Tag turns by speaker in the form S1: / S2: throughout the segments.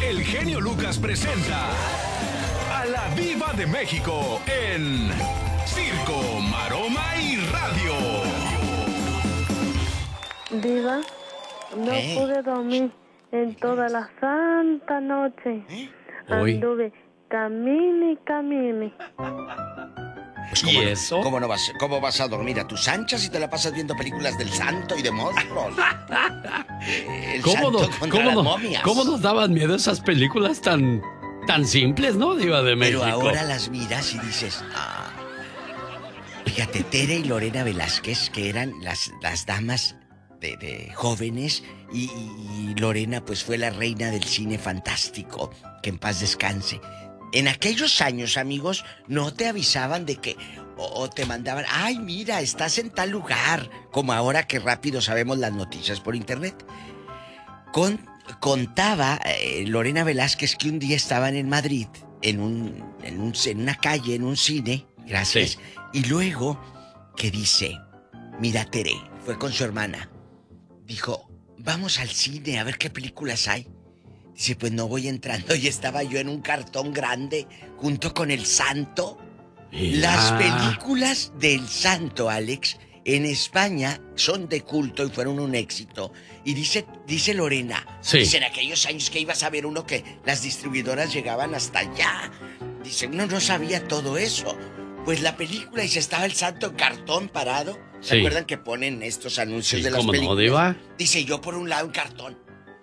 S1: el genio Lucas presenta a la Diva de México en Circo, Maroma y Radio.
S2: Diva, no pude dormir en toda la santa noche. Anduve camine y camine.
S3: Pues
S4: ¿Y eso?
S3: ¿Cómo vas a dormir a tus anchas si te la pasas viendo películas del santo y de monstruos?
S4: ¿Cómo nos daban miedo esas películas tan simples, no, Diva de México?
S3: Pero ahora las miras y dices, fíjate, Tere y Lorena Velázquez, que eran las damas de jóvenes, y Lorena pues fue la reina del cine fantástico, que en paz descanse. En aquellos años, amigos, no te avisaban de que... O te mandaban, ay, mira, estás en tal lugar. Como ahora que rápido sabemos las noticias por internet. Contaba Lorena Velázquez que un día estaban en Madrid, en una calle, en un cine, gracias. Sí. Y luego que dice, mira, Tere, fue con su hermana. Dijo, vamos al cine a ver qué películas hay. Dice, pues no voy entrando. Y estaba yo en un cartón grande junto con el santo. Las películas del santo, Alex, en España son de culto y fueron un éxito. Y dice Lorena, dice, en aquellos años que ibas a ver uno que las distribuidoras llegaban hasta allá. Dice, uno no sabía todo eso. Pues la película, y se estaba el santo en cartón parado. ¿Se acuerdan que ponen estos anuncios de las películas? ¿Cómo no, Diva? Dice, yo por un lado en cartón.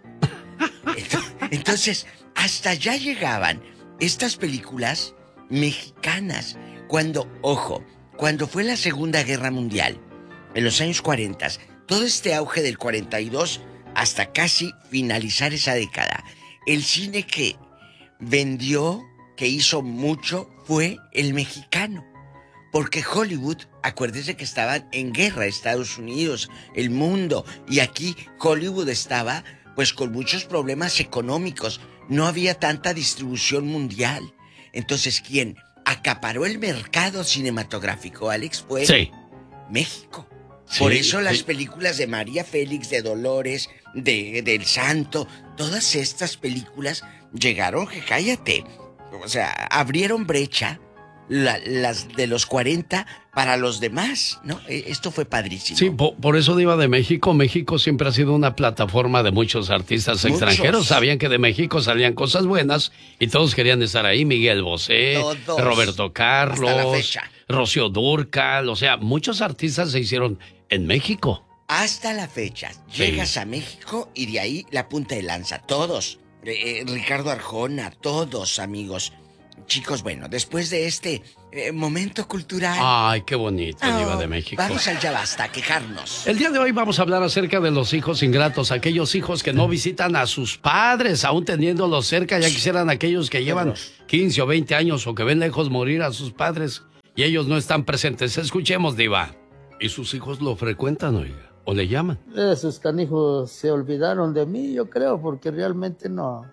S3: Entonces, hasta allá llegaban estas películas mexicanas. Cuando fue la Segunda Guerra Mundial, en los años 40, todo este auge del 42 hasta casi finalizar esa década, el cine que vendió, que hizo mucho, fue el mexicano. Porque Hollywood, acuérdense que estaban en guerra Estados Unidos, el mundo, y aquí Hollywood estaba pues con muchos problemas económicos. No había tanta distribución mundial. Entonces, ¿quién acaparó el mercado cinematográfico, Alex? Fue México. Por eso las películas de María Félix, de Dolores, del Santo, todas estas películas llegaron, que cállate. O sea, abrieron brecha las de los 40 para los demás, ¿no? Esto fue padrísimo. Sí,
S4: por eso, Diva de México, México siempre ha sido una plataforma de muchos artistas extranjeros. Sabían que de México salían cosas buenas y todos querían estar ahí. Miguel Bosé, Roberto Carlos, Rocío Dúrcal, o sea, muchos artistas se hicieron en México.
S3: Hasta la fecha, llegas a México y de ahí la punta de lanza, todos. Ricardo Arjona, todos, amigos. Chicos, bueno, después de este momento cultural...
S4: Ay, qué bonito, Diva de México.
S3: Vamos al Ya Basta, a quejarnos.
S4: El día de hoy vamos a hablar acerca de los hijos ingratos, aquellos hijos que no visitan a sus padres, aún teniéndolos cerca. Ya quisieran aquellos que llevan 15 o 20 años o que ven lejos morir a sus padres y ellos no están presentes. Escuchemos, Diva. ¿Y sus hijos lo frecuentan, oiga? ¿O le llaman?
S5: Esos canijos se olvidaron de mí, yo creo, porque realmente no...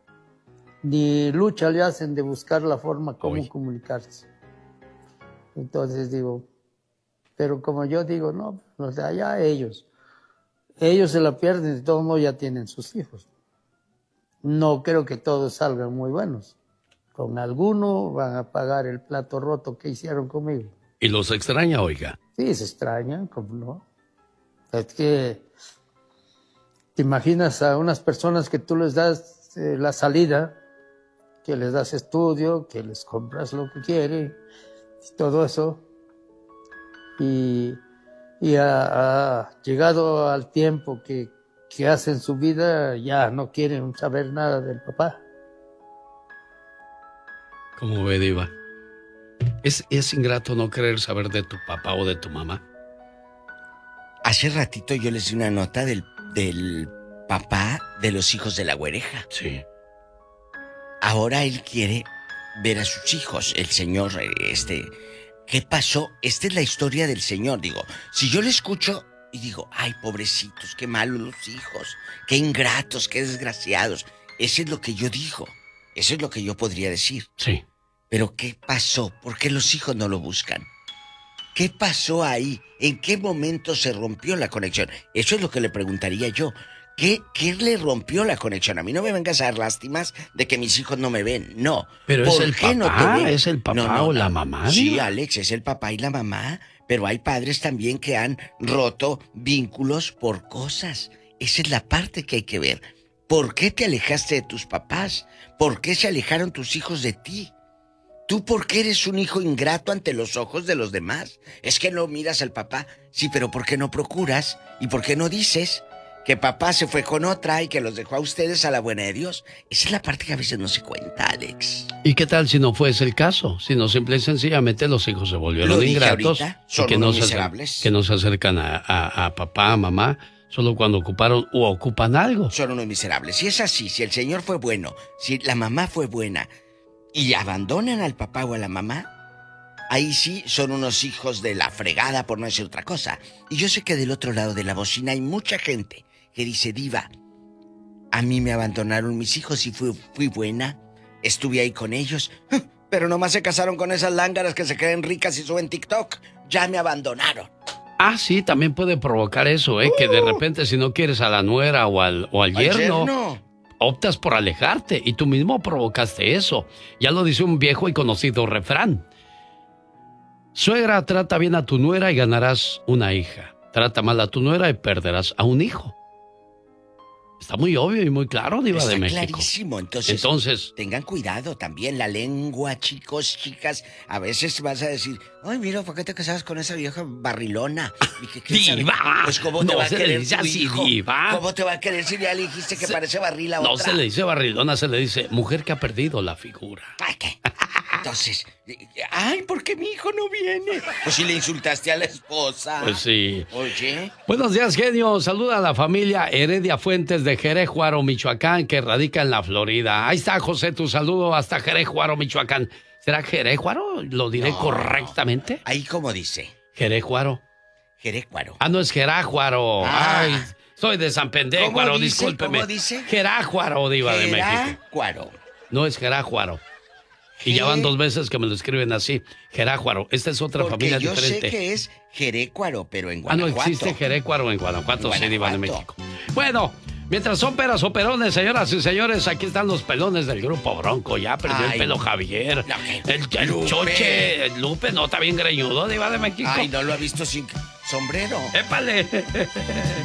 S5: Ni lucha le hacen de buscar la forma como comunicarse. Entonces digo, pero como yo digo, no, o sea, ya ellos se la pierden, de todos modos ya tienen sus hijos. No creo que todos salgan muy buenos. Con alguno van a pagar el plato roto que hicieron conmigo.
S4: ¿Y los extraña, oiga?
S5: Sí, se extrañan, ¿cómo no? Es que te imaginas a unas personas que tú les das la salida, que les das estudio, que les compras lo que quieren, todo eso. Y ha llegado al tiempo que hacen su vida, ya no quieren saber nada del papá.
S4: ¿Cómo ve, Diva? ¿Es ingrato no querer saber de tu papá o de tu mamá?
S3: Hace ratito yo les di una nota del papá de los hijos de la güereja.
S4: Sí.
S3: Ahora él quiere ver a sus hijos, el señor, ¿qué pasó? Esta es la historia del señor, digo. Si yo le escucho y digo, ay, pobrecitos, qué malos los hijos, qué ingratos, qué desgraciados. Eso es lo que yo digo, eso es lo que yo podría decir.
S4: Sí.
S3: Pero ¿qué pasó? ¿Por qué los hijos no lo buscan? ¿Qué pasó ahí? ¿En qué momento se rompió la conexión? Eso es lo que le preguntaría yo. ¿Qué le rompió la conexión? A mí no me vengas a dar lástimas de que mis hijos no me ven, no.
S4: Pero es el papá, no te ven? ¿Es el papá o la mamá?
S3: Sí, Alex, es el papá y la mamá, pero hay padres también que han roto vínculos por cosas. Esa es la parte que hay que ver. ¿Por qué te alejaste de tus papás? ¿Por qué se alejaron tus hijos de ti? ¿Tú por qué eres un hijo ingrato ante los ojos de los demás? Es que no miras al papá. Sí, pero ¿por qué no procuras? ¿Y por qué no dices que papá se fue con otra y que los dejó a ustedes a la buena de Dios? Esa es la parte que a veces no se cuenta, Alex.
S4: ¿Y qué tal si no fuese el caso? Si no, simple y sencillamente los hijos se volvieron ingratos
S3: y que no se
S4: acercan a papá, a mamá, solo cuando ocuparon o ocupan algo.
S3: Son unos miserables. Si es así, si el Señor fue bueno, si la mamá fue buena y abandonan al papá o a la mamá, ahí sí son unos hijos de la fregada, por no decir otra cosa. Y yo sé que del otro lado de la bocina hay mucha gente que dice: Diva, a mí me abandonaron mis hijos y fui buena, estuve ahí con ellos, pero nomás se casaron con esas lángaras que se creen ricas y suben TikTok. Ya me abandonaron.
S4: Ah, sí, también puede provocar eso, que de repente si no quieres a la nuera o al yerno, optas por alejarte y tú mismo provocaste eso. Ya lo dice un viejo y conocido refrán. Suegra, trata bien a tu nuera y ganarás una hija. Trata mal a tu nuera y perderás a un hijo. Está muy obvio y muy claro, Diva de México.
S3: Está clarísimo. Entonces, tengan cuidado también. La lengua, chicos, chicas. A veces vas a decir: ay, mira, ¿por qué te casabas con esa vieja barrilona?
S4: ¡Diva!
S3: Pues ¿cómo te va a querer tu hijo? Diva. ¿Cómo te va a querer si ya le dijiste que parece barril a otra?
S4: No se le dice barrilona, se le dice mujer que ha perdido la figura.
S3: ¿Ay, qué? Entonces, ay, ¿por qué mi hijo no viene? Pues si le insultaste a la esposa.
S4: Pues sí.
S3: Oye.
S4: Buenos días, genio. Saluda a la familia Heredia Fuentes de Jerejuaro, Michoacán, que radica en la Florida. Ahí está, José, tu saludo hasta Jerejuaro, Michoacán. ¿Será Jerejuaro? ¿Lo diré correctamente?
S3: Ahí como dice.
S4: Jerejuaro.
S3: Jerejuaro.
S4: Ah, no, es Jerájuaro. Ay, soy de San Pendéjuaro, discúlpeme.
S3: ¿Cómo dice?
S4: Jerájuaro, Diva de México.
S3: Jerájuaro.
S4: No es Jerájuaro. Y ya van 2 veces que me lo escriben así, Jerájuaro. Esta es otra familia diferente.
S3: Yo sé que es Jerécuaro, pero en Guanajuato.
S4: Ah, no existe Jerécuaro en Guanajuato, sí, Diva de México. Bueno, mientras son peras o perones, señoras y señores, aquí están los pelones del grupo Bronco. Ya perdió el pelo Javier. No, el
S3: Lupe.
S4: Choche, el Lupe, no, está bien greñudo, Diva de México.
S3: Ay, no lo ha visto sin sombrero.
S4: ¡Épale!